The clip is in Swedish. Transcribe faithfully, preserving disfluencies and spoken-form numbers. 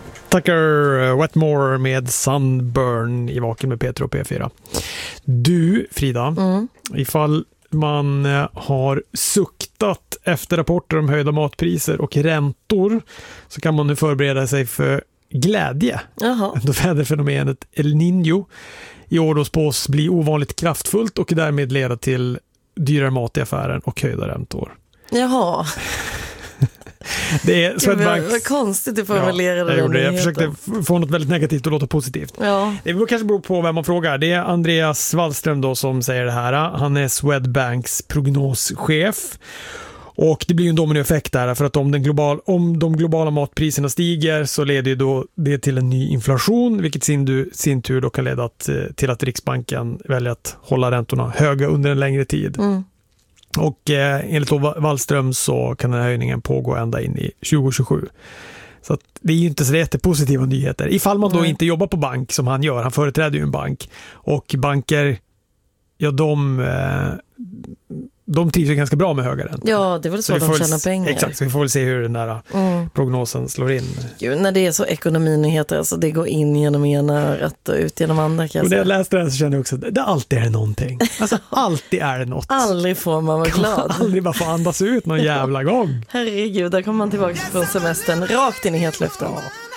Tackar Wetmore med Sunburn i Vaken med Peter och P fyra. Du, Frida, mm. ifall man har suktat efter rapporter om höjda matpriser och räntor så kan man nu förbereda sig för glädje. Jaha. Då väderfenomenet El Niño i år då spås bli ovanligt kraftfullt och därmed leda till dyrare mat i affären och höjda räntor. Jaha. Det är Swedbanks... Det var konstigt att formulera ja, det. Jag, det. jag försökte få något väldigt negativt att låta positivt. Ja. Det kanske beror på vem man frågar. Det är Andreas Wallström då som säger det här. Han är Swedbanks prognoschef. Och det blir ju en dominoeffekt där, för att om, den global, om de globala matpriserna stiger så leder ju då det till en ny inflation, vilket sin, sin tur då kan leda till att Riksbanken väljer att hålla räntorna höga under en längre tid. Mm. Och eh, enligt Wallström så kan den här höjningen pågå ända in i tjugo tjugosju. Så att det är ju inte så jättepositiva nyheter. Ifall man då mm. inte jobbar på bank som han gör, han företräder ju en bank. Och banker, ja de... Eh, de trivs ganska bra med höga räntor. Ja, det är väl så, så de tjänar pengar. Exakt, så vi får väl se hur den där mm. prognosen slår in. Gud, när det är så ekonominyheter, alltså det går in genom ena örat och ut genom andra. Kan jag och när jag läste den så kände jag också att det alltid är någonting. Alltså alltid är det något. Aldrig får man vara glad. Aldrig bara få andas ut någon jävla gång. Herregud, där kommer man tillbaka från semestern rakt in i hetluften. Ja.